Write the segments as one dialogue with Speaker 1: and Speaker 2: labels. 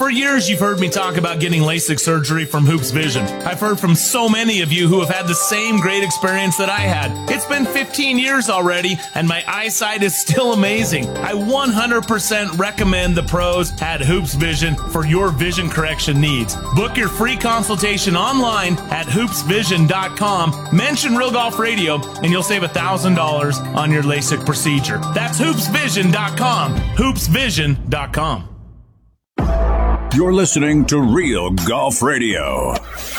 Speaker 1: For years, you've heard me talk about getting LASIK surgery from Hoops Vision. I've heard from so many of you who have had the same great experience that I had. It's been 15 years already, and my eyesight is still amazing. I 100% recommend the pros at Hoops Vision for your vision correction needs. Book your free consultation online at hoopsvision.com. Mention Real Golf Radio, and you'll save $1,000 on your LASIK procedure. That's hoopsvision.com. hoopsvision.com.
Speaker 2: You're listening to Real Golf Radio.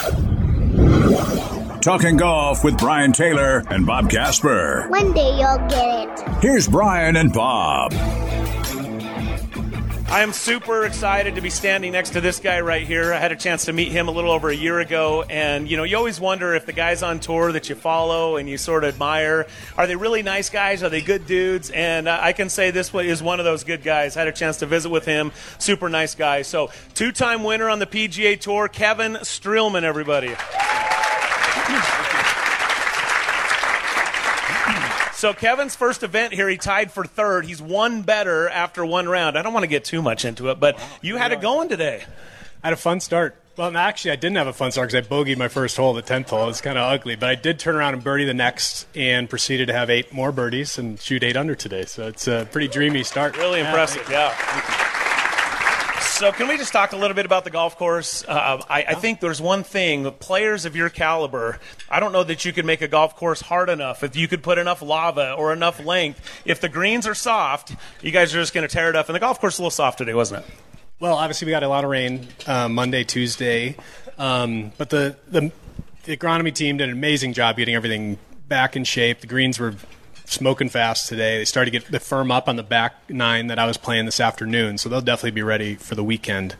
Speaker 2: Talking golf with Brian Taylor and Bob Casper.
Speaker 3: One day you'll get it.
Speaker 2: Here's Brian and Bob.
Speaker 1: I am super excited to be standing next to this guy right here. I had a chance to meet him a little over a year ago, and you always wonder if the guys on tour that you follow and you sort of admire, are they really nice guys? Are they good dudes? And I can say this is one of those good guys. I had a chance to visit with him. Super nice guy. So, two-time winner on the PGA Tour, Kevin Streelman, everybody. So Kevin's first event here, he tied for third. He's one better after one round. I don't want to get too much into it, but you had it going today.
Speaker 4: I had a fun start. Well, actually, I didn't have a fun start because I bogeyed my first hole, the 10th hole. It's kind of ugly, but I did turn around and birdie the next and proceeded to have 8 more birdies and shoot 8 under today. So it's a pretty dreamy start.
Speaker 1: Really impressive, yeah. So can we just talk a little bit about the golf course? I think there's one thing, players of your caliber, I don't know that you could make a golf course hard enough, if you could put enough lava or enough length. If the greens are soft, you guys are just going to tear it up. And the golf course was a little soft today, wasn't it?
Speaker 4: Well, obviously we got a lot of rain Monday, Tuesday. But the agronomy team did an amazing job getting everything back in shape. The greens were smoking fast today. They started to get the firm up on the back 9 that I was playing this afternoon, so they'll definitely be ready for the weekend.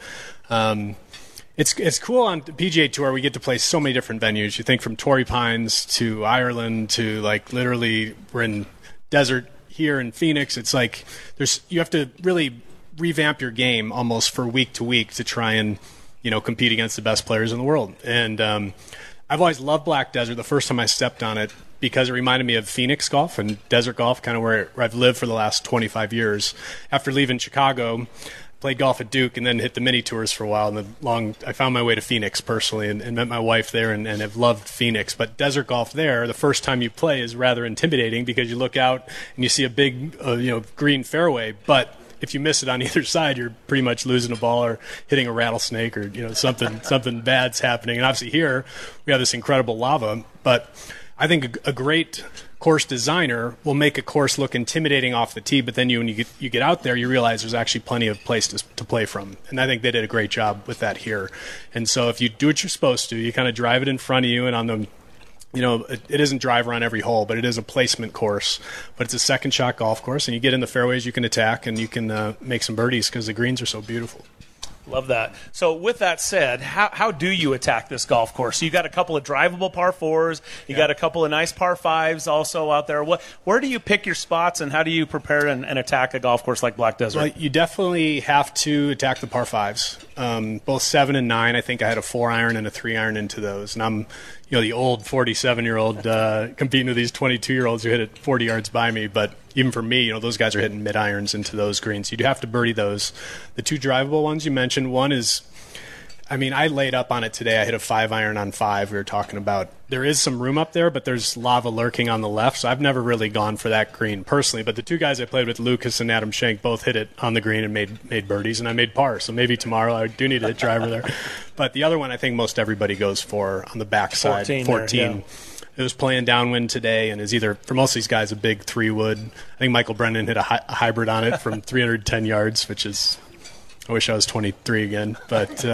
Speaker 4: It's cool on the PGA Tour. We get to play so many different venues. You think from Torrey Pines to Ireland to literally we're in desert here in Phoenix. It's like you have to really revamp your game almost for week to week to try and compete against the best players in the world. And I've always loved Black Desert. The first time I stepped on it, because it reminded me of Phoenix golf and desert golf, kind of where I've lived for the last 25 years. After leaving Chicago, played golf at Duke and then hit the mini tours for a while. And I found my way to Phoenix personally and met my wife there and have loved Phoenix. But desert golf there, the first time you play is rather intimidating because you look out and you see a big green fairway, but if you miss it on either side, you're pretty much losing a ball or hitting a rattlesnake or something bad's happening. And obviously here we have this incredible lava, but I think a great course designer will make a course look intimidating off the tee, but then when you get out there, you realize there's actually plenty of place to play from. And I think they did a great job with that here. And so if you do what you're supposed to, you kind of drive it in front of you, and on the it isn't driver on every hole, but it is a placement course. But it's a second shot golf course, and you get in the fairways, you can attack, and you can make some birdies because the greens are so beautiful.
Speaker 1: Love that. So with that said, how do you attack this golf course? You got a couple of drivable par 4s. You got a couple of nice par 5s also out there. Where do you pick your spots, and how do you prepare and attack a golf course like Black Desert?
Speaker 4: Well, you definitely have to attack the par 5s. Both 7 and 9, I think I had a 4-iron and a 3-iron into those. And I'm the old 47-year-old competing with these 22-year-olds who hit it 40 yards by me. But even for me, those guys are hitting mid-irons into those greens. You do have to birdie those. The 2 drivable ones you mentioned, one is, I laid up on it today. I hit a 5-iron on 5 we were talking about. There is some room up there, but there's lava lurking on the left, so I've never really gone for that green personally. But the 2 guys I played with, Lucas and Adam Schenk, both hit it on the green and made birdies, and I made par. So maybe tomorrow I do need a hit driver there. But the other one I think most everybody goes for on the backside, 14. There, yeah. It was playing downwind today and is either, for most of these guys, a big 3-wood. I think Michael Brennan hit a hybrid on it from 310 yards, which is, I wish I was 23 again. But,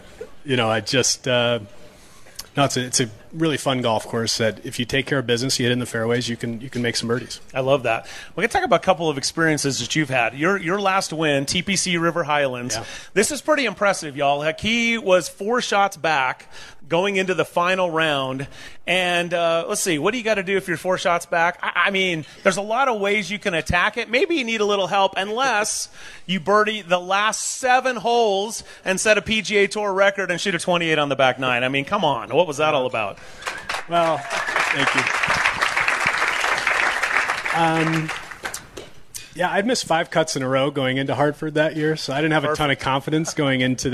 Speaker 4: it's a really fun golf course that if you take care of business, you hit in the fairways, you can make some birdies.
Speaker 1: I love that. We're going to talk about a couple of experiences that you've had. Your last win, TPC River Highlands. Yeah. This is pretty impressive, y'all. He was 4 shots back going into the final round. And let's see, what do you got to do if you're 4 shots back? There's a lot of ways you can attack it. Maybe you need a little help unless you birdie the last 7 holes and set a PGA Tour record and shoot a 28 on the back 9. Come on. What was that all about?
Speaker 4: Well, thank you. I'd missed 5 cuts in a row going into Hartford that year, so I didn't have a ton of confidence going into